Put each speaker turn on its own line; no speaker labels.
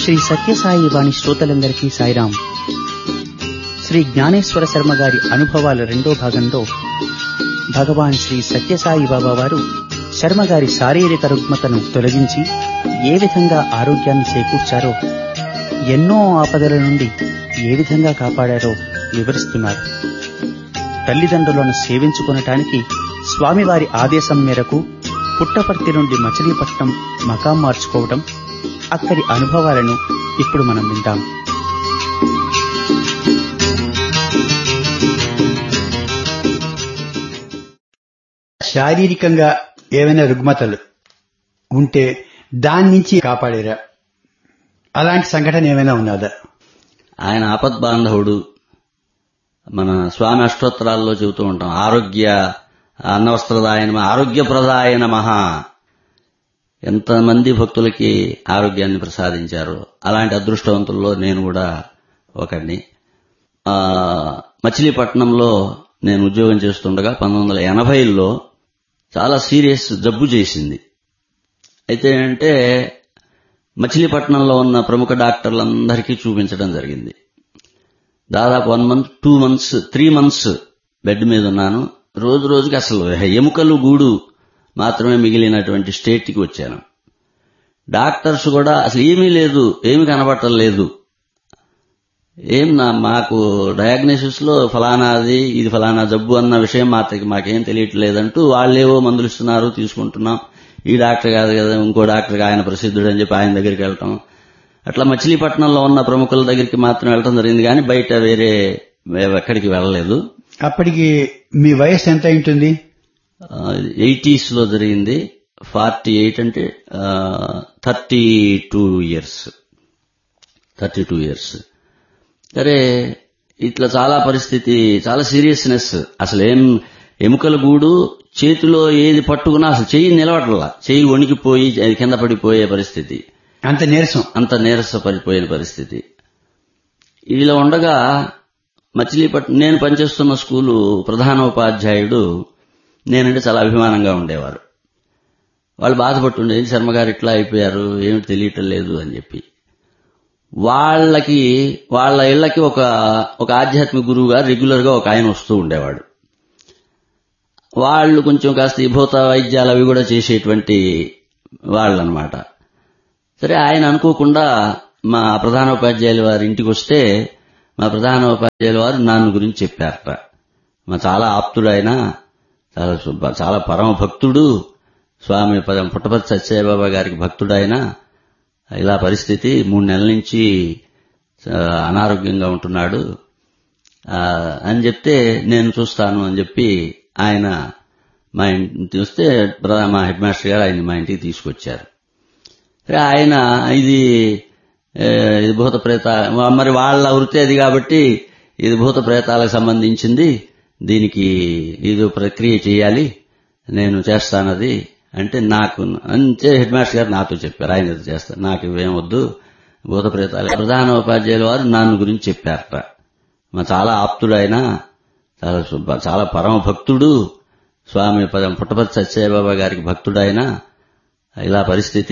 శ్రీ సత్యసాయి వాణి శ్రోతలందరికీ సాయిరాం. శ్రీ జ్ఞానేశ్వర శర్మ గారి అనుభవాల రెండో భాగంలో భగవాన్ శ్రీ సత్యసాయి బాబా వారు శర్మ గారి శారీరక రుగ్మతను తొలగించి ఏ విధంగా ఆరోగ్యాన్ని చేకూర్చారో, ఎన్నో ఆపదల నుండి ఏ విధంగా కాపాడారో వివరిస్తున్నారు. తల్లిదండ్రులను సేవించుకొనటానికి స్వామివారి ఆదేశం మేరకు పుట్టపర్తి నుండి మచిలీపట్నం మకాం మార్చుకోవడం, అక్కడి అనుభవాలను ఇప్పుడు మనం వింటాం.
శారీరకంగా ఏమైనా రుగ్మతలు ఉంటే దాని నుంచి కాపాడారా? అలాంటి సంఘటన ఏమైనా ఉన్నదా?
ఆయన ఆపద్బాంధవుడు. మన స్వామి అష్టోత్తరాల్లో చెబుతూ ఉంటాం, ఆరోగ్య అన్నవస్త్రదాయ నమః, ఆరోగ్యప్రదాయ నమః. ఎంతమంది భక్తులకి ఆరోగ్యాన్ని ప్రసాదించారు. అలాంటి అదృష్టవంతుల్లో నేను కూడా ఒకడిని. మచిలీపట్నంలో నేను ఉద్యోగం చేస్తుండగా 1980లో చాలా సీరియస్ జబ్బు చేసింది. అయితే అంటే మచిలీపట్నంలో ఉన్న ప్రముఖ డాక్టర్లందరికీ చూపించడం జరిగింది. దాదాపు 1 month, 2 months, 3 months బెడ్ మీద ఉన్నాను. రోజు రోజుకి అసలు ఎముకలు గూడు మాత్రమే మిగిలినటువంటి స్టేట్కి వచ్చాను. డాక్టర్స్ కూడా అసలు ఏమీ లేదు, ఏమీ కనబడటం లేదు, మాకు డయాగ్నోసిస్ లో ఫలానాది, ఇది ఫలానా జబ్బు అన్న విషయం మాకేం తెలియట్లేదంటూ వాళ్ళేవో మందులు ఇస్తున్నారు, తీసుకుంటున్నాం. ఈ డాక్టర్ కాదు కదా, ఇంకో డాక్టర్ ఆయన ప్రసిద్ధుడు అని చెప్పి ఆయన దగ్గరికి వెళ్ళటం. అట్లా మచిలీపట్నంలో ఉన్న ప్రముఖుల దగ్గరికి మాత్రం వెళ్ళటం జరిగింది, కానీ బయట వేరే ఎక్కడికి వెళ్ళలేదు.
అప్పటికి మీ వయసు ఎంత ఉంటుంది?
80s లో జరిగింది. 48 అంటే 32 years. సరే, ఇట్లా చాలా పరిస్థితి, చాలా సీరియస్నెస్. అసలు ఎముకల గూడు చేతిలో ఏది పట్టుకున్నా అసలు చెయ్యి నిలవట్లా, చెయ్యి వణికిపోయి అది కింద పడిపోయే పరిస్థితి. అంత నీరస పడిపోయిన పరిస్థితి. ఇలా ఉండగా మచిలీపట్నం నేను పనిచేస్తున్న స్కూలు ప్రధానోపాధ్యాయుడు నేనంటే చాలా అభిమానంగా ఉండేవారు. వాళ్ళు బాధపడుతుండే, శర్మగారు ఇట్లా అయిపోయారు, ఏమిటి తెలియటం లేదు అని చెప్పి. వాళ్ళ ఇళ్లకి ఒక ఆధ్యాత్మిక గురువు గారు రెగ్యులర్ గా ఒక ఆయన వస్తూ ఉండేవాడు. వాళ్ళు కొంచెం కాస్త ఈ భూత వైద్యాలు అవి కూడా చేసేటువంటి వాళ్ళనమాట. సరే, ఆయన అనుకోకుండా మా ప్రధానోపాధ్యాయుల వారి ఇంటికి వస్తే మా ప్రధానోపాధ్యాయుల వారు నాన్న గురించి చెప్పారట. మా చాలా ఆప్తుడు ఆయన, చాలా పరమ భక్తుడు, స్వామి పుట్టపర్తి సత్యసాయిబాబా గారికి భక్తుడు ఆయన. ఇలా పరిస్థితి 3 నెలల నుంచి అనారోగ్యంగా ఉంటున్నాడు అని చెప్తే, నేను చూస్తాను అని చెప్పి ఆయన మా ఇంటికి వస్తే మా హెడ్ మాస్టర్ గారు ఆయన మా ఇంటికి తీసుకొచ్చారు. ఆయన ఇది భూత ప్రేత, మరి వాళ్ళ వృత్తి అది కాబట్టి ఇది భూత ప్రేతాలకు సంబంధించింది, దీనికి ఇది ప్రక్రియ చేయాలి, నేను చేస్తానది అంటే నాకు అంతే హెడ్ మాస్టర్ గారు నాతో చెప్పారు, ఆయన ఇది చేస్తారు, నాకు ఇవేం వద్దు, భూత ప్రేతాలు. ప్రధానోపాధ్యాయుల వారు నాన్న గురించి చెప్పారట. మా చాలా ఆప్తుడు ఆయన, చాలా పరమ భక్తుడు, స్వామి పుట్టపర్తి సత్యసాయిబాబా గారికి భక్తుడు ఆయన. ఇలా పరిస్థితి